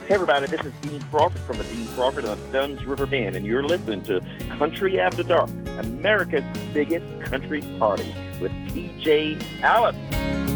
Hey everybody, this is Dean Crawford from the Dean Crawford of Dunn's River Band, and you're listening to Country After Dark, America's biggest country party with TJ Allen.